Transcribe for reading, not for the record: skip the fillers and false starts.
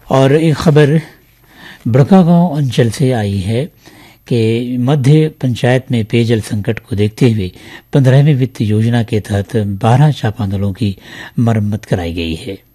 और एक खबर बड़कागांव अंचल से आई है कि मध्य पंचायत में पेयजल संकट को देखते हुए 15वीं वित्त योजना के तहत 12 चापानलों की मरम्मत कराई गई है।